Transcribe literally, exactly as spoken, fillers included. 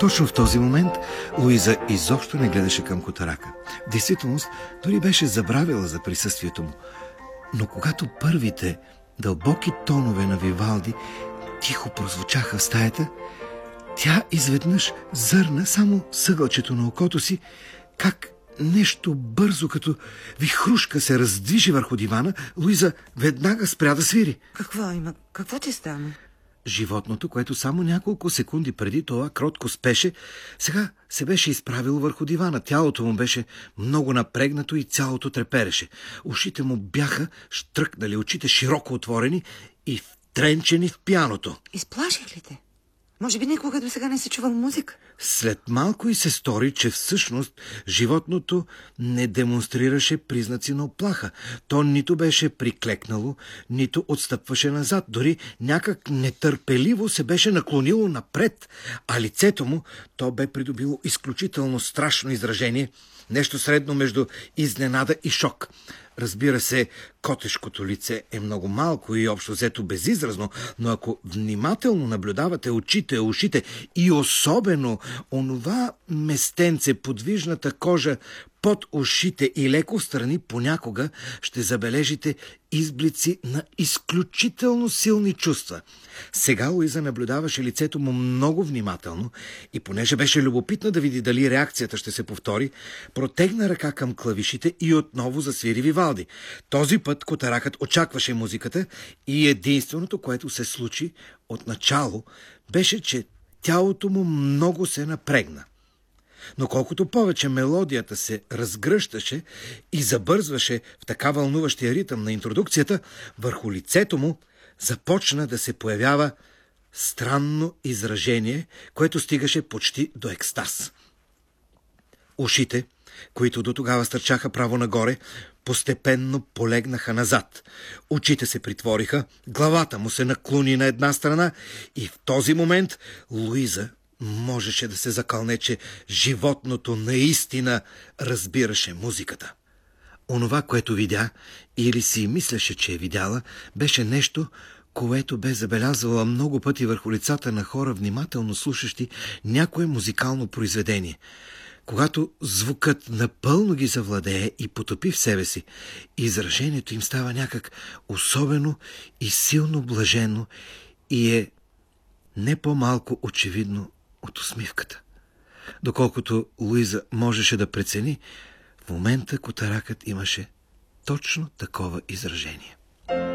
Точно в този момент Луиза изобщо не гледаше към Котарака. В действителност, дори беше забравила за присъствието му. Но когато първите дълбоки тонове на Вивалди тихо прозвучаха в стаята, тя изведнъж зърна само съгълчето на окото си, как нещо бързо, като вихрушка, се раздвижи върху дивана. Луиза веднага спря да свири. Какво има? Какво ти стана? Животното, което само няколко секунди преди това кротко спеше, сега се беше изправило върху дивана. Тялото му беше много напрегнато и цялото трепереше. Ушите му бяха щръкнали, очите широко отворени и втренчени в пианото. Изплаших ли те? Може би никога до сега не си чувал музика? След малко и се стори, че всъщност животното не демонстрираше признаци на уплаха. То нито беше приклекнало, нито отстъпваше назад. Дори някак нетърпеливо се беше наклонило напред, а лицето му то бе придобило изключително страшно изражение, нещо средно между изненада и шок. Разбира се, котешкото лице е много малко и общо взето безизразно, но ако внимателно наблюдавате очите, ушите и особено онова местенце, подвижната кожа под ушите и леко встрани, понякога ще забележите изблици на изключително силни чувства. Сега Луиза наблюдаваше лицето му много внимателно и понеже беше любопитна да види дали реакцията ще се повтори, протегна ръка към клавишите и отново засвири Вивалди. Този път Котаракът очакваше музиката и единственото, което се случи отначало, беше, че тялото му много се напрегна. Но колкото повече мелодията се разгръщаше и забързваше в така вълнуващия ритъм на интродукцията, върху лицето му започна да се появява странно изражение, което стигаше почти до екстаз. Ушите, които до тогава стърчаха право нагоре, постепенно полегнаха назад. Очите се притвориха, главата му се наклони на една страна и в този момент Луиза можеше да се закълне, че животното наистина разбираше музиката. Онова, което видя или си мислеше, че е видяла, беше нещо, което бе забелязвала много пъти върху лицата на хора, внимателно слушащи някое музикално произведение. Когато звукът напълно ги завладее и потопи в себе си, изражението им става някак особено и силно блажено и е не по-малко очевидно от усмивката. Доколкото Луиза можеше да прецени, в момента Котаракът имаше точно такова изражение.